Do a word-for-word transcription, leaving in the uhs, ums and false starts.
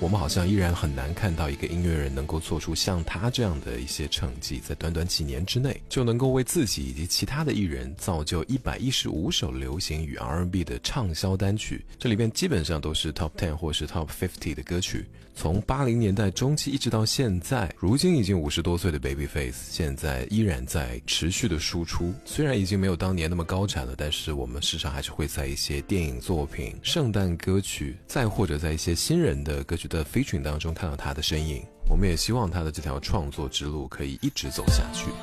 我们好像依然很难看到一个音乐人能够做出像他这样的一些成绩，在短短几年之内就能够为自己以及其他的艺人造就一百一十五首流行与 R and B 的畅销单曲，这里面基本上都是 Top 十或是 Top 五十的歌曲。从八零年代中期一直到现在，如今已经五十多岁的 Babyface 现在依然在持续的输出，虽然已经没有当年那么高产了，但是我们时常还是会在一些电影作品、圣诞歌曲，再或者在一些新人的歌曲的 featuring 当中看到他的身影。我们也希望他的这条创作之路可以一直走下去。